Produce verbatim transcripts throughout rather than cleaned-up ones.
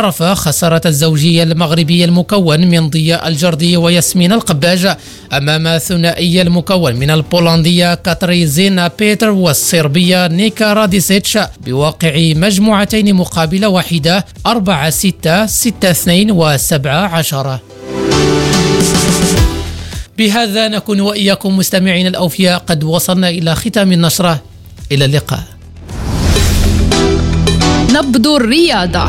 عرفة خسارة الزوجية المغربي المكون من ضياء الجردي وياسمين القباج أمام ثنائي المكون من البولندية كاتريزينا بيتر والصربية نيكا راديسيتش بواقع مجموعتين مقابل واحدة أربعة ستة ستة اثنين وسبعة عشرة. بهذا نكون وإياكم مستمعين الأوفياء قد وصلنا إلى ختام النشرة. إلى اللقاء. نبض الرياضة،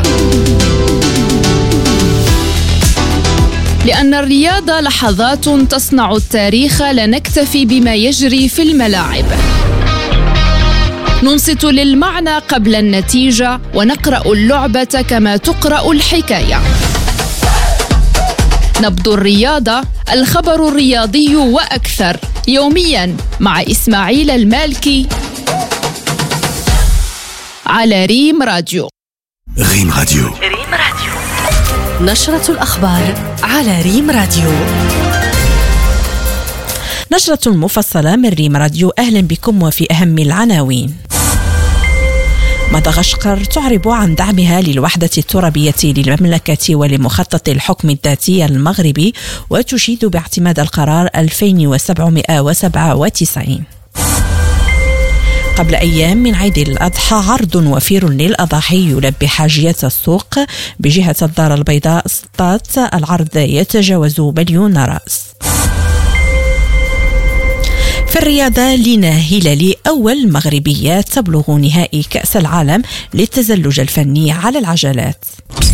لأن الرياضة لحظات تصنع التاريخ، لا نكتفي بما يجري في الملاعب. ننصت للمعنى قبل النتيجة، ونقرأ اللعبة كما تقرأ الحكاية. نبض الرياضة، الخبر الرياضي وأكثر، يوميا مع إسماعيل المالكي على ريم راديو. ريم راديو. ريم راديو. نشرة الأخبار على ريم راديو. نشرة مفصلة من ريم راديو. أهلا بكم وفي أهم العناوين. مدغشقر تعرب عن دعمها للوحدة الترابية للمملكة ولمخطط الحكم الذاتي المغربي، وتشيد باعتماد القرار ألفين وسبعمائة وسبعة وتسعين. قبل أيام من عيد الأضحى عرض وفير للأضاحي يلبي حاجيات السوق بجهة الدار البيضاء سطات. العرض يتجاوز مليون رأس. في الرياضة، لينا هلالي أول مغربية تبلغ نهائي كأس العالم للتزلج الفني على العجلات.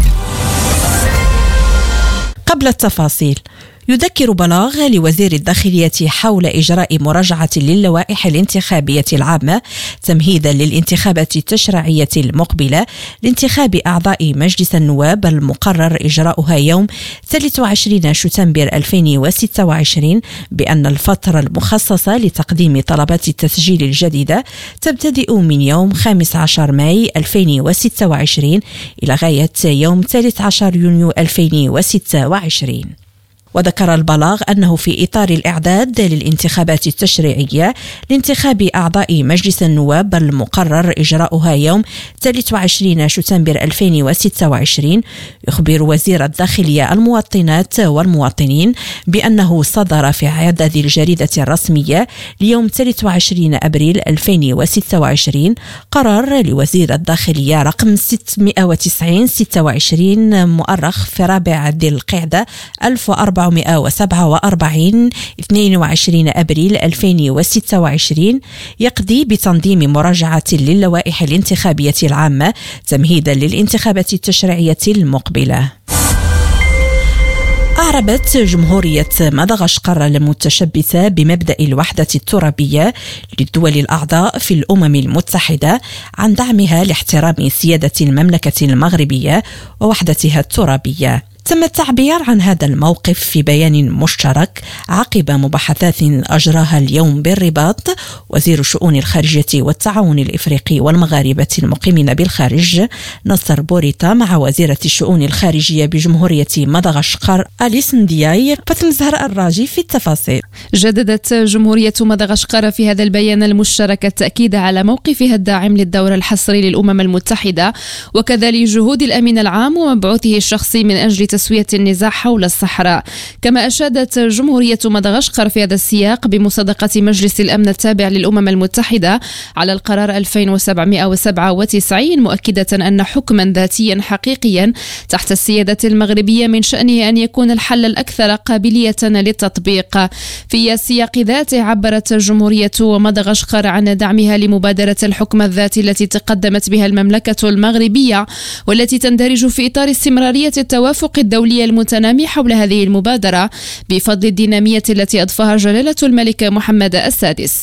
قبل التفاصيل، يذكر بلاغ لوزير الداخلية حول إجراء مراجعة للوائح الانتخابية العامة تمهيدا للانتخابات التشريعية المقبلة لانتخاب أعضاء مجلس النواب المقرر إجراؤها يوم ثلاثة وعشرين شتنبر ألفين وستة وعشرين، بأن الفترة المخصصة لتقديم طلبات التسجيل الجديدة تبتدئ من يوم خامس عشر ماي ألفين وستة وعشرين إلى غاية يوم ثالث عشر يونيو ألفين وستة وعشرين. وذكر البلاغ أنه في إطار الإعداد للانتخابات التشريعية لانتخاب أعضاء مجلس النواب المقرر إجراؤها يوم ثلاثة وعشرين شتنبر ألفين وستة وعشرين، يخبر وزير الداخلية المواطنات والمواطنين بأنه صدر في إعداد الجريدة الرسمية ليوم ثلاثة وعشرين أبريل ألفين وستة وعشرين قرار لوزير الداخلية رقم ستمائة وتسعين ستة وعشرين مؤرخ في رابع ذي القعدة ألف وأربعمائة وسبعة وأربعين اثنين وعشرين أبريل ألفين وستة وعشرين، يقضي بتنظيم مراجعة للوائح الانتخابية العامة تمهيدا للانتخابات التشريعية المقبلة. أعربت جمهورية مدغشقر المتشبثة بمبدأ الوحدة الترابية للدول الأعضاء في الأمم المتحدة عن دعمها لاحترام سيادة المملكة المغربية ووحدتها الترابية. تم التعبير عن هذا الموقف في بيان مشترك عقب مباحثات أجراها اليوم بالرباط وزير الشؤون الخارجية والتعاون الإفريقي والمغاربة المقيمين بالخارج نصر بوريتا مع وزيرة الشؤون الخارجية بجمهورية مدغشقر أليس ندياي. فاطمة زهراء الراجي في التفاصيل. جددت جمهورية مدغشقر في هذا البيان المشترك التأكيد على موقفها الداعم للدور الحصري للأمم المتحدة وكذا لجهود الأمين العام ومبعوثه الشخصي من أجل تسوية النزاع حول الصحراء. كما أشادت جمهورية مدغشقر في هذا السياق بمصادقة مجلس الأمن التابع للأمم المتحدة على القرار ألفين وسبعمائة وسبعة وتسعين، مؤكدة أن حكما ذاتيا حقيقيا تحت السيادة المغربية من شأنه أن يكون الحل الأكثر قابلية للتطبيق. في السياق ذاته عبرت جمهورية مدغشقر عن دعمها لمبادرة الحكم الذاتي التي تقدمت بها المملكة المغربية، والتي تندرج في إطار استمرارية التوافق الدولي المتنامي حول هذه المبادرة بفضل الدينامية التي أضفاها جلالة الملك محمد السادس.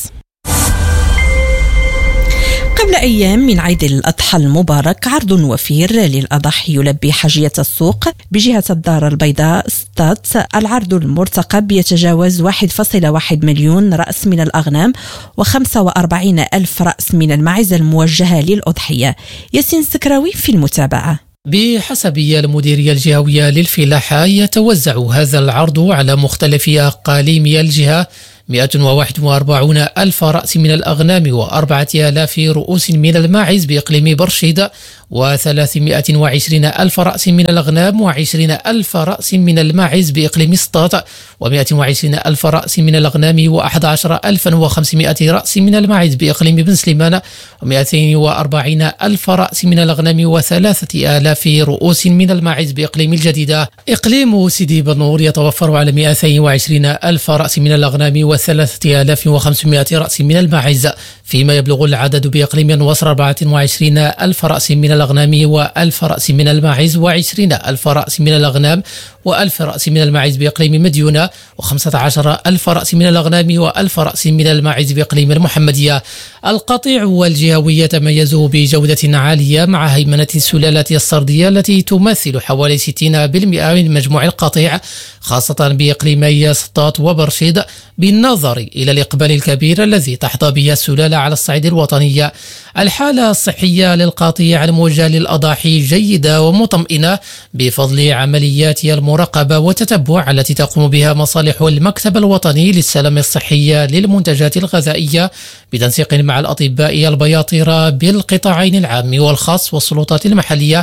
قبل أيام من عيد الأضحى المبارك عرض وفير للأضاحي يلبي حاجية السوق بجهة الدار البيضاء سطات. العرض المرتقب يتجاوز واحد فاصلة واحد مليون رأس من الأغنام وخمسة وأربعين ألف رأس من الماعز الموجهة للأضحية. ياسين سكراوي في المتابعة. بحسب المديرية الجهوية للفلاحة يتوزع هذا العرض على مختلف أقاليم الجهة مئة وواحد وأربعين ألف رأس من الأغنام وأربعة آلاف رؤوس من الماعز بإقليم برشيد وثلاثمائة وعشرين ألف رأس من الأغنام وعشرين ألف رأس من الماعز بإقليم سطات ومئة وعشرين ألف رأس من الأغنام وأحد عشر ألفا وخمسمائة رأس من الماعز بإقليم بن سليمان ومئتين وأربعين ألف رأس من الأغنام وثلاثة آلاف رؤوس من الماعز بإقليم الجديدة. إقليم سيدي بنور يتوفر على مئتين وعشرين ألف رأس من الأغنام وثلاثة آلاف وخمسمائة رأس من الماعز، فيما يبلغ العدد بإقليم النواصر أربعة وعشرين ألف رأس من الأغنام وألف رأس من الماعز وعشرين ألف رأس من الأغنام وألف رأس من الماعز بإقليم مديونة وخمسة عشر ألف رأس من الأغنام وألف رأس من الماعز بإقليم المحمدية. القطيع والجهوي يتميز بجودة عالية مع هيمنة السلالة السردية التي تمثل حوالي ستين بالمئة من مجموع القطيع، خاصة بإقليمي سطات وبرشيد، بالنظر إلى الإقبال الكبير الذي تحظى به السلالة على الصعيد الوطني. الحالة الصحية للقطيع الموجهة للأضاحي جيدة ومطمئنة بفضل عمليات المراقبة والتتبع التي تقوم بها مصالح المكتب الوطني للسلامة الصحية للمنتجات الغذائية بتنسيق مع الأطباء البياطرة بالقطاعين العام والخاص والسلطات المحلية.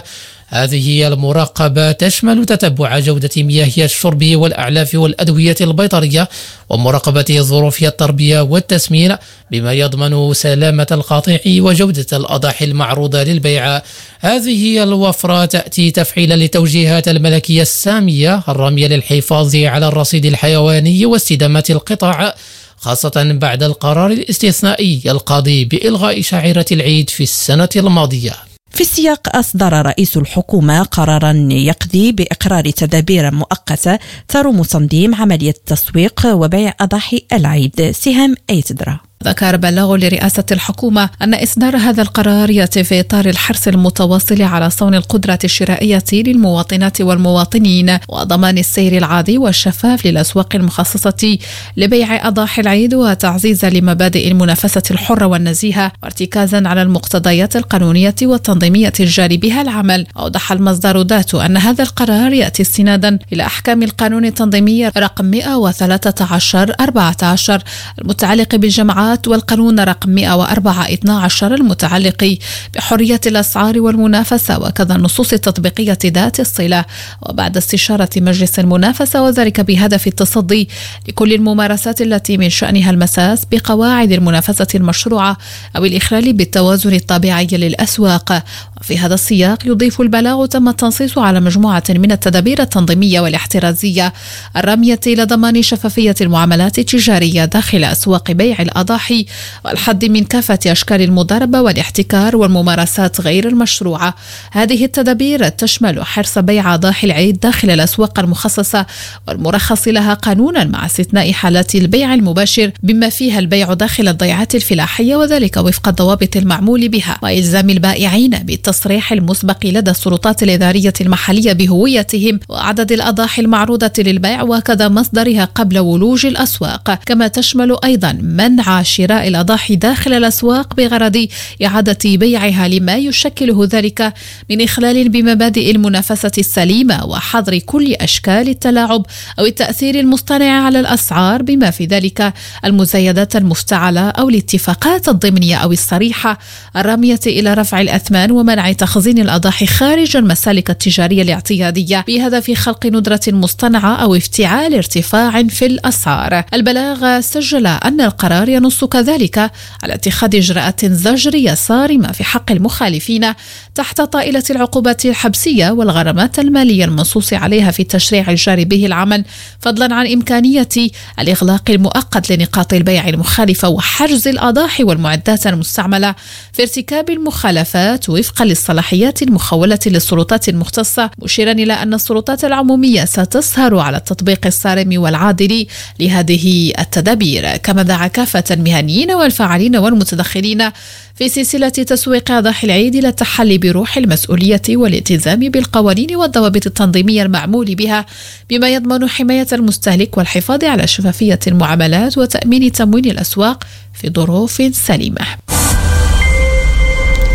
هذه المراقبة تشمل تتبع جودة مياه الشرب والأعلاف والأدوية البيطرية ومراقبة ظروف التربية والتسمين بما يضمن سلامة القطيع وجودة الأضاحي المعروضة للبيع. هذه الوفرة تأتي تفعيلا لتوجيهات الملكية السامية الرامية للحفاظ على الرصيد الحيواني واستدامة القطاع، خاصة بعد القرار الاستثنائي القاضي بإلغاء شعيرة العيد في السنة الماضية. في السياق أصدر رئيس الحكومة قرارا يقضي بإقرار تدابير مؤقتة تروم تنظيم عملية التسويق وبيع أضاحي العيد. سهام أيتدرا. ذكر بلاغ لرئاسة الحكومة أن إصدار هذا القرار يأتي في إطار الحرص المتواصل على صون القدرة الشرائية للمواطنات والمواطنين وضمان السير العادي والشفاف للأسواق المخصصة لبيع أضاحي العيد وتعزيزا لمبادئ المنافسة الحرة والنزيهة وارتكازا على المقتضيات القانونية والتنظيمية الجاري بها العمل. أوضح المصدر ذاته أن هذا القرار يأتي استنادا إلى أحكام القانون التنظيمي رقم مئة وثلاثة عشر أربعة عشر المتعلق بالجماعات والقانون رقم مئة وأربعة اثنا عشر المتعلق بحرية الأسعار والمنافسة وكذا النصوص التطبيقية ذات الصلة، وبعد استشارة مجلس المنافسة وذلك بهدف التصدي لكل الممارسات التي من شأنها المساس بقواعد المنافسة المشروعة أو الإخلال بالتوازن الطبيعي للأسواق. وفي هذا السياق يضيف البلاغ تم التنصيص على مجموعة من التدابير التنظيمية والاحترازية الرامية إلى ضمان شفافية المعاملات التجارية داخل أسواق بيع الأضاحي والحد من كافة أشكال المضاربة والاحتكار والممارسات غير المشروعة. هذه التدابير تشمل حرص بيع أضاحي العيد داخل الأسواق المخصصة والمرخص لها قانونا مع استثناء حالات البيع المباشر بما فيها البيع داخل الضيعات الفلاحية وذلك وفق الضوابط المعمول بها، وإلزام البائعين بالتصريح المسبق لدى السلطات الإدارية المحلية بهويتهم وعدد الأضاحي المعروضة للبيع وكذا مصدرها قبل ولوج الأسواق. كما تشمل أيضا منع شراء الأضاحي داخل الأسواق بغرض إعادة بيعها لما يشكله ذلك من إخلال بمبادئ المنافسة السليمة وحظر كل أشكال التلاعب أو التأثير المصطنع على الأسعار بما في ذلك المزايدات المفتعلة أو الاتفاقات الضمنية أو الصريحة الرامية إلى رفع الأثمان ومنع تخزين الأضاحي خارج المسالك التجارية الاعتيادية بهدف خلق ندرة مصطنعة أو افتعال ارتفاع في الأسعار. البلاغ سجل أن القرار ينص كذلك على اتخاذ إجراءات زجرية صارمة في حق المخالفين تحت طائلة العقوبات الحبسية والغرامات المالية المنصوص عليها في التشريع الجاري به العمل، فضلا عن إمكانية الإغلاق المؤقت لنقاط البيع المخالفة وحجز الأضاحي والمعدات المستعملة في ارتكاب المخالفات وفقا للصلاحيات المخولة للسلطات المختصة، مشيرا إلى أن السلطات العمومية ستسهر على التطبيق الصارم والعادل لهذه التدابير. كما دعا كافة المهنيين والفاعلين والمتدخلين في سلسلة تسويق أضاحي العيد إلى التحلي بروح المسؤولية والالتزام بالقوانين والضوابط التنظيمية المعمول بها بما يضمن حماية المستهلك والحفاظ على شفافية المعاملات وتأمين تموين الأسواق في ظروف سليمة.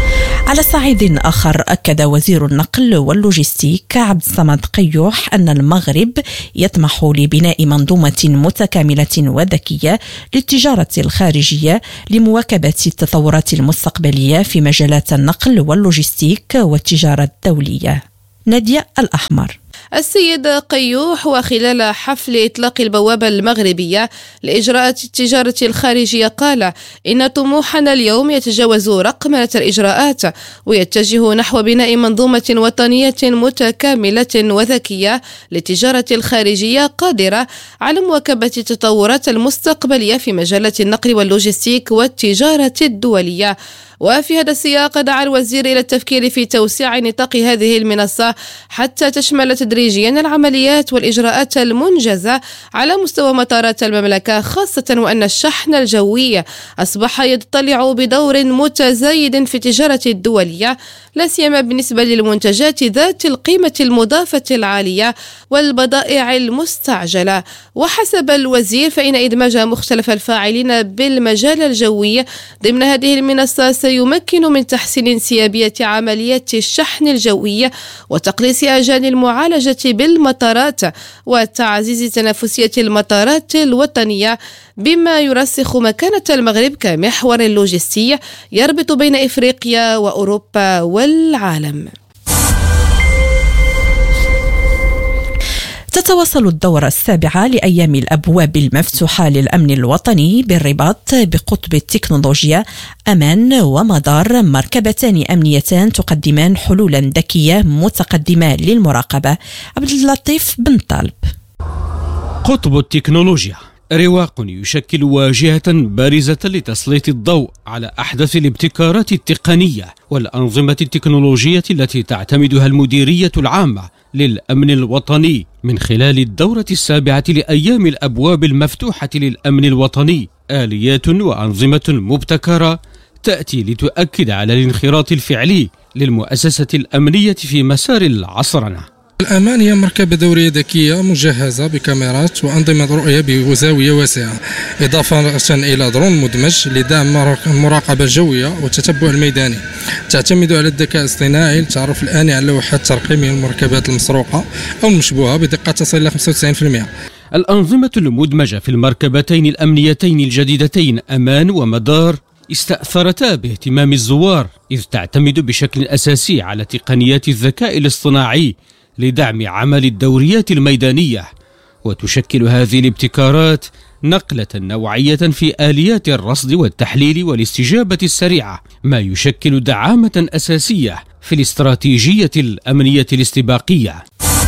على صعيد آخر، أكد وزير النقل واللوجستيك عبد الصمد قيوح أن المغرب يطمح لبناء منظومة متكاملة وذكية للتجارة الخارجية لمواكبة التطورات المستقبلية في مجالات النقل واللوجستيك والتجارة الدولية. نادية الأحمر. السيد قيوح وخلال حفل إطلاق البوابة المغربية لإجراءات التجارة الخارجية قال إن طموحنا اليوم يتجاوز رقمنة الإجراءات ويتجه نحو بناء منظومة وطنية متكاملة وذكية للتجارة الخارجية قادرة على مواكبة التطورات المستقبلية في مجالات النقل واللوجستيك والتجارة الدولية. وفي هذا السياق دعا الوزير إلى التفكير في توسيع نطاق هذه المنصة حتى تشمل تدريجيا العمليات والإجراءات المنجزة على مستوى مطارات المملكة، خاصة وأن الشحن الجوي أصبح يضطلع بدور متزايد في التجارة الدولية، لا سيما بالنسبة للمنتجات ذات القيمة المضافة العالية والبضائع المستعجلة. وحسب الوزير فإن إدماج مختلف الفاعلين بالمجال الجوي ضمن هذه المنصة سيمكن من تحسين انسيابية عمليات الشحن الجوي وتقليص أجال المعالجة بالمطارات وتعزيز تنافسية المطارات الوطنية، بما يرسخ مكانة المغرب كمحور لوجستي يربط بين إفريقيا وأوروبا والعالم. تتواصل الدورة السابعة لأيام الأبواب المفتوحة للأمن الوطني بالرباط بقطب التكنولوجيا. أمان ومدار مركبتان أمنيتان تقدمان حلولا ذكية متقدمة للمراقبة. عبد اللطيف بن طالب. قطب التكنولوجيا رواق يشكل واجهة بارزة لتسليط الضوء على أحدث الابتكارات التقنية والأنظمة التكنولوجية التي تعتمدها المديرية العامة للأمن الوطني من خلال الدورة السابعة لأيام الأبواب المفتوحة للأمن الوطني. آليات وأنظمة مبتكرة تأتي لتؤكد على الانخراط الفعلي للمؤسسة الأمنية في مسار العصرنة. الأمان هي مركبة دورية ذكية مجهزة بكاميرات وأنظمة رؤية بزاوية واسعة، إضافة إلى درون مدمج لدعم المراقبة الجوية والتتبع الميداني. تعتمد على الذكاء الاصطناعي لتعرف الآن على لوحات ترقيم المركبات المسروقة أو المشبوهة بدقة تصل إلى خمسة وتسعين بالمئة. الأنظمة المدمجة في المركبتين الأمنيتين الجديدتين أمان ومدار استأثرتا باهتمام الزوار، إذ تعتمد بشكل أساسي على تقنيات الذكاء الاصطناعي لدعم عمل الدوريات الميدانية. وتشكل هذه الابتكارات نقلة نوعية في آليات الرصد والتحليل والاستجابة السريعة، ما يشكل دعامة أساسية في الاستراتيجية الأمنية الاستباقية.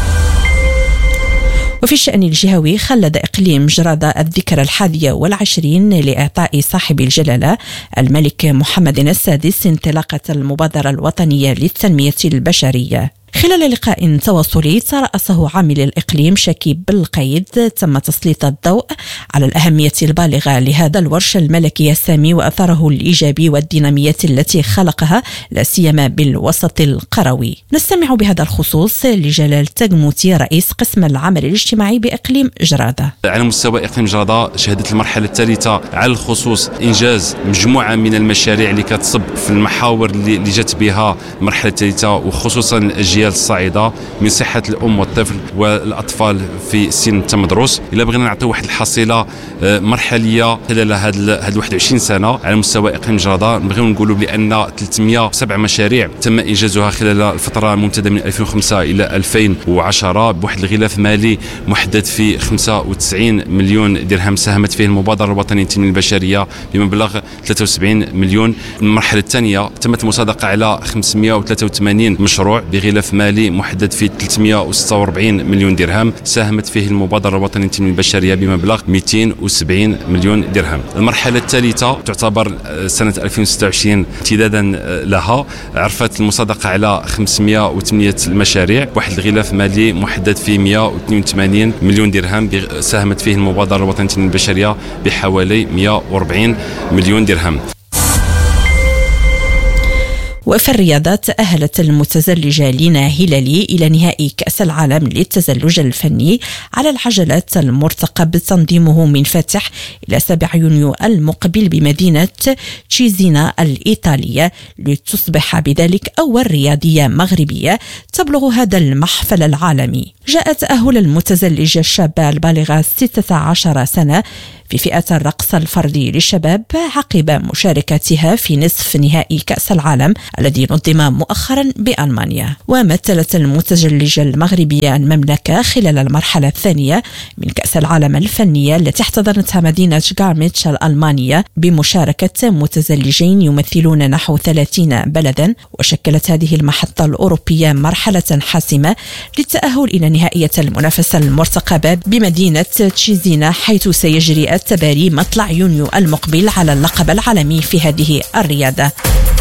وفي الشأن الجهوي، خلد إقليم جرادة الذكرى الحادية والعشرين لإعطاء صاحب الجلالة الملك محمد السادس انطلاقة المبادرة الوطنية للتنمية البشرية. خلال لقاء تواصلي ترأسه عامل الإقليم شكيب بالقيد، تم تسليط الضوء على الأهمية البالغة لهذا الورش الملكي السامي وأثره الإيجابي والدينامية التي خلقها لا سيما بالوسط القروي. نستمع بهذا الخصوص لجلال تقموتي رئيس قسم العمل الاجتماعي بإقليم جرادة. على مستوى إقليم جرادة شهدت المرحلة الثالثة على الخصوص إنجاز مجموعة من المشاريع اللي كتصب في المحاور اللي جت بها المرحلة الثالثة، وخصوصا الأجيال الصاعدة من صحة الأم والطفل والأطفال في سن التمدرس. إلا بغينا نعطي واحد الحصيلة مرحلية خلال هاد واحد وعشرين سنة على مستوى إقليم جرادة، نبغيو نقولوا بأن ثلاثمئة وسبعة مشاريع تم إنجازها خلال الفترة الممتدة من ألفين وخمسة إلى ألفين وعشرة بواحد الغلاف مالي محدد في خمسة وتسعين مليون درهم، ساهمت فيه المبادرة الوطنية للتنمية البشرية بمبلغ ثلاثة وسبعين مليون. المرحلة الثانية تمت المصادقة على خمسمئة وثلاثة وثمانين مشروع بغلاف مالي محدد في ثلاثمئة وستة وأربعين مليون درهم، ساهمت فيه المبادرة الوطنية للتنمية البشرية بمبلغ مئتين وسبعين مليون درهم. المرحلة الثالثة تعتبر سنة ألفين وستة وعشرين امتدادا لها، عرفت المصادقة على خمسمئة وثمانية مشاريع بواحد الغلاف مالي محدد في مئة واثنين وثمانين مليون درهم، ساهمت فيه المبادرة الوطنية للتنمية البشرية بحوالي مئة وأربعين مليون درهم. وفي الرياضات تأهلت المتزلجة لينا هلالي إلى نهائي كأس العالم للتزلج الفني على العجلات المرتقب تنظيمه من فاتح إلى سابع يونيو المقبل بمدينة تشيزينا الإيطالية، لتصبح بذلك أول رياضية مغربية تبلغ هذا المحفل العالمي. جاء تأهل المتزلجة الشابة البالغة ستة عشر سنة في فئة الرقص الفردي للشباب عقب مشاركتها في نصف نهائي كأس العالم الذي نظم مؤخرا بألمانيا. ومثلت المتزلجة المغربية المملكة خلال المرحلة الثانية من كأس العالم الفنية التي احتضنتها مدينة غارميتش الألمانية بمشاركة متزلجين يمثلون نحو ثلاثين بلدا. وشكلت هذه المحطة الأوروبية مرحلة حاسمة للتأهل إلى نهائية المنافسة المرتقبة بمدينة تشيزينا، حيث سيجري التباري مطلع يونيو المقبل على اللقب العالمي في هذه الرياضة.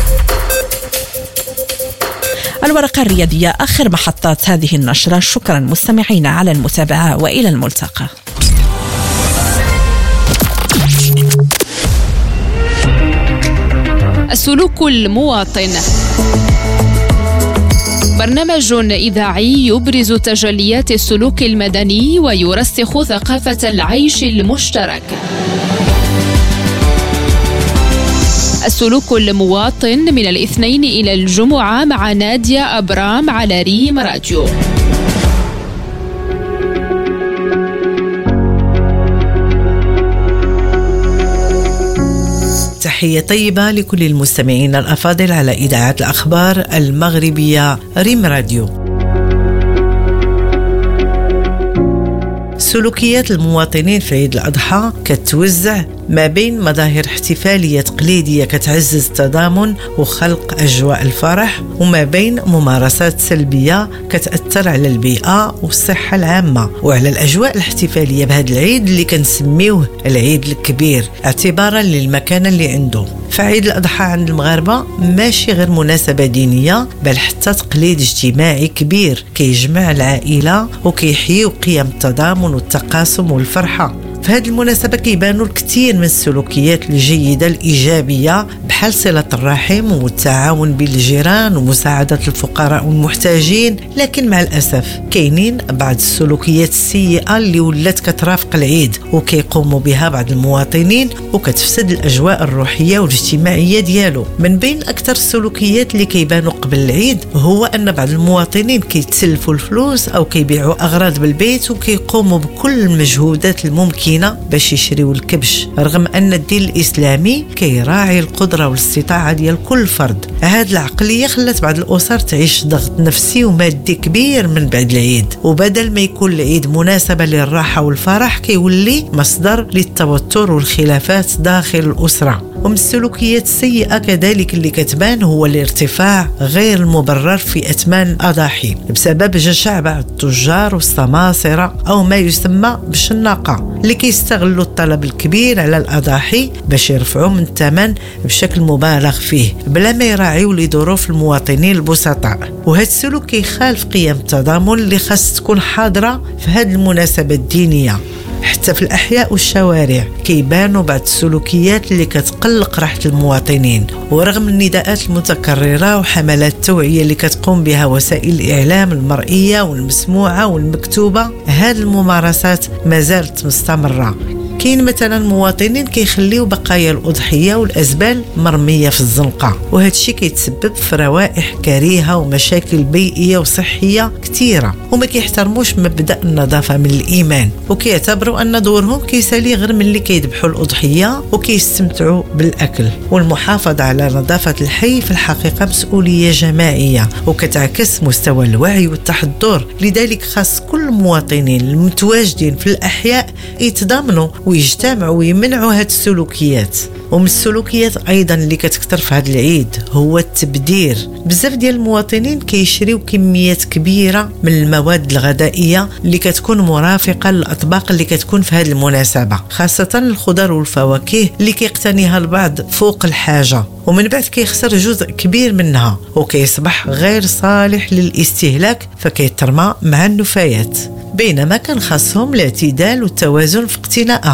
الورقة الرياضية آخر محطات هذه النشرة. شكرا مستمعين على المتابعة وإلى الملتقى. السلوك المواطن، برنامج إذاعي يبرز تجليات السلوك المدني ويرسخ ثقافة العيش المشترك. السلوك المواطن من الاثنين إلى الجمعة مع نادية أبرام على ريم راديو. تحية طيبة لكل المستمعين الأفاضل على إذاعة الأخبار المغربية ريم راديو. سلوكيات المواطنين في عيد الأضحى كتوزع ما بين مظاهر احتفالية تقليدية كتعزز التضامن وخلق أجواء الفرح، وما بين ممارسات سلبية كتأثر على البيئة والصحة العامة وعلى الأجواء الاحتفالية بهذا العيد اللي كنسميوه العيد الكبير اعتبارا للمكان اللي عنده. فعيد الأضحى عند المغاربة ماشي غير مناسبة دينية، بل حتى تقليد اجتماعي كبير كيجمع العائلة وكيحيي قيم التضامن والتقاسم والفرحة. في هذه المناسبة كيبانوا الكثير من السلوكيات الجيدة الإيجابية بحال صلة الرحم والتعاون بين الجيران ومساعدة الفقراء والمحتاجين، لكن مع الأسف كاينين بعض السلوكيات السيئة اللي ولات كترافق العيد وكيقوموا بها بعض المواطنين وكتفسد الأجواء الروحية والاجتماعية ديالو. من بين أكثر السلوكيات اللي كيبانوا قبل العيد هو أن بعض المواطنين كيتسلفوا الفلوس أو كيبيعوا أغراض بالبيت وكيقوموا بكل المجهودات الممكنة باش يشريوا الكبش، رغم أن الدين الإسلامي كيراعي القدرة والاستطاعة ديال كل فرد. هذه العقلية خلت بعض الأسر تعيش ضغط نفسي ومادي كبير من بعد العيد، وبدل ما يكون العيد مناسبة للراحة والفرح كيولي مصدر للتوتر والخلافات داخل الأسرة. ومن السلوكيات السيئة كذلك اللي كتبان هو الارتفاع غير المبرر في أثمان الأضاحي بسبب جشع بعض التجار والسماسرة أو ما يسمى بالشناقة اللي كيستغلوا الطلب الكبير على الأضاحي باش يرفعوا من الثمن بشكل مبالغ فيه بلا ما يراعيوا لظروف المواطنين البسطاء. وهذا السلوك كيخالف قيم التضامن اللي خاص تكون حاضرة في هذه المناسبة الدينية. حتى في الأحياء والشوارع كيبانوا بعض السلوكيات اللي كتقلق راحة المواطنين، ورغم النداءات المتكررة وحملات التوعية اللي كتقوم بها وسائل الإعلام المرئية والمسموعة والمكتوبة، هذه الممارسات ما زالت مستمرة. كاين مثلا مواطنين كيخليو بقايا الأضحية والأزبال مرمية في الزنقة، وهذا الشيء كيتسبب في روائح كريهة ومشاكل بيئية وصحية كثيرة، وما كيحترموش مبدأ النظافة من الإيمان، وكيعتبروا أن دورهم كيسالي غير من اللي كيذبحوا الأضحية وكيستمتعوا بالأكل. والمحافظة على نظافة الحي في الحقيقة مسؤولية جماعية وكتعكس مستوى الوعي والتحضر، لذلك خاص كل المواطنين المتواجدين في الأحياء يتضامنوا ويجتمعوا ويمنعوا هذه السلوكيات. ومن السلوكيات ايضا اللي كتكثر في هذا العيد هو التبذير. بزاف ديال المواطنين كيشريو كميات كبيره من المواد الغذائيه اللي كتكون مرافقه للاطباق اللي كتكون في هذه المناسبه، خاصه الخضر والفواكه اللي كيقتنيها البعض فوق الحاجه، ومن بعد كيخسر جزء كبير منها وكيصبح غير صالح للاستهلاك فكيترمى مع النفايات، بينما كان خاصهم الاعتدال والتوازن في اقتنائها.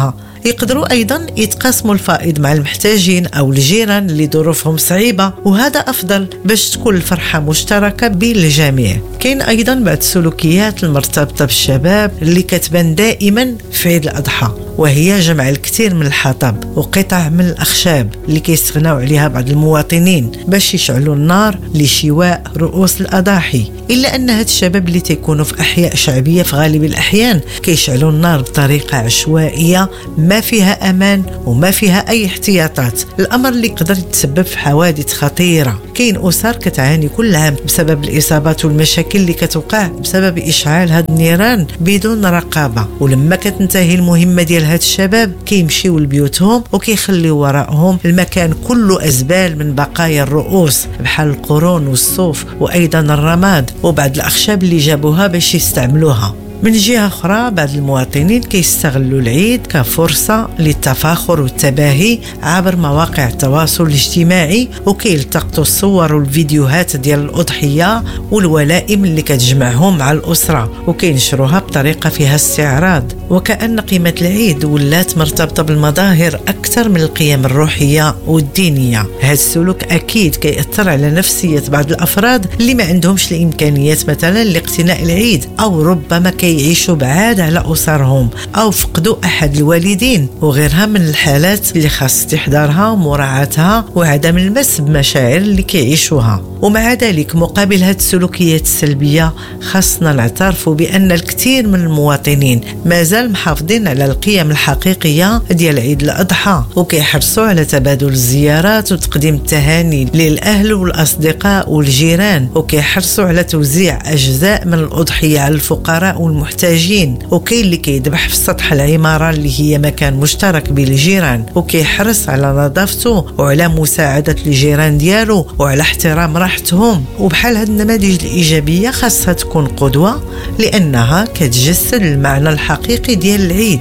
يقدروا أيضا يتقاسموا الفائض مع المحتاجين أو الجيران اللي ظروفهم صعيبة، وهذا أفضل باش تكون الفرحة مشتركة بين الجميع. كاين أيضا بعض السلوكيات المرتبطة بالشباب اللي كتبان دائما في عيد الأضحى، وهي جمع الكثير من الحطب وقطع من الأخشاب اللي كيستغناو عليها بعض المواطنين باش يشعلوا النار لشواء رؤوس الأضاحي. إلا أن هاد الشباب اللي تيكونوا في أحياء شعبية في غالب الأحيان كيشعلوا النار بطريقة عشوائية ما فيها أمان وما فيها أي احتياطات، الأمر اللي يقدر يتسبب في حوادث خطيرة. كاين أسر كتعاني كل عام بسبب الإصابات والمشاكل اللي كتوقع بسبب إشعال هاد النيران بدون رقابة، ولما كتنتهي المهمة ديال هاد الشباب كيمشيو لبيوتهم وكيخليو وراءهم المكان كله أزبال من بقايا الرؤوس بحال القرون والصوف وأيضا الرماد وبعض الأخشاب اللي جابوها باش يستعملوها. من جهة أخرى بعض المواطنين كيستغلوا العيد كفرصة للتفاخر والتباهي عبر مواقع التواصل الاجتماعي، وكيلتقطوا الصور والفيديوهات ديال الأضحية والولائم اللي كتجمعهم مع الأسرة وكينشروها بطريقة فيها استعراض، وكأن قيمة العيد ولات مرتبطة بالمظاهر أكثر من القيم الروحية والدينية. هذا السلوك أكيد كيأثر على نفسية بعض الأفراد اللي ما عندهمش الإمكانيات مثلا لاقتناء العيد، أو ربما كي يعيشوا بعاد على أسرهم أو فقدوا أحد الوالدين، وغيرها من الحالات اللي خاص استحضارها ومراعاتها وعدم المس بمشاعر اللي كيعيشوها. ومع ذلك مقابل هذه السلوكيات السلبية خاصنا نعترف بأن الكثير من المواطنين مازال محافظين على القيم الحقيقية ديال عيد الأضحى، وكيحرصوا على تبادل الزيارات وتقديم التهاني للأهل والأصدقاء والجيران، وكيحرصوا على توزيع أجزاء من الأضحية على الفقراء والمحتاجين، وكاين اللي كيذبح في سطح العمارة اللي هي مكان مشترك بين الجيران وكيحرص على نظافته وعلى مساعدة الجيران ديالو وعلى احترام راحتهم. وبحال هاد النماذج الإيجابية خاصها تكون قدوة لأنها كتجسد المعنى الحقيقي ديال العيد.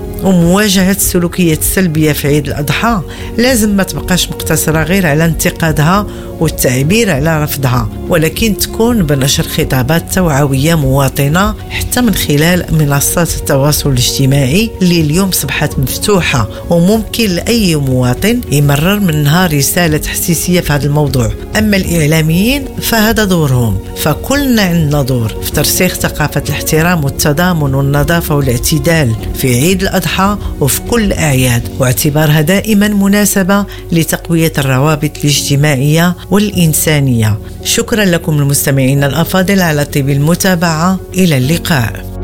ومواجهة السلوكيات السلبية في عيد الأضحى لازم ما تبقاش مقتصرة غير على انتقادها والتعبير على رفضها، ولكن تكون بنشر خطابات توعوية مواطنة حتى من خلال منصات التواصل الاجتماعي اللي اليوم صبحت مفتوحة وممكن لأي مواطن يمرر منها رسالة حساسية في هذا الموضوع. أما الإعلاميين فهذا دورهم، فكلنا عندنا دور في ترسيخ ثقافة الاحترام والتضامن والنظافة والاعتدال في عيد الأضحى وفي كل الأعياد، واعتبارها دائما مناسبة لتقوية الروابط الاجتماعية والإنسانية. شكرا لكم المستمعين الأفاضل على طيب المتابعة، إلى اللقاء.